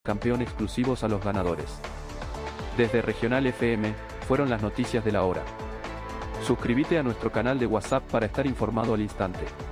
campeón exclusivos a los ganadores. Desde Regional FM, fueron las noticias de la hora. Suscríbete a nuestro canal de WhatsApp para estar informado al instante.